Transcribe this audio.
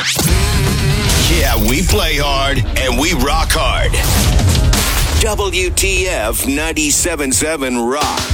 Yeah, we play hard and we rock hard. WTF 97.7 Rock.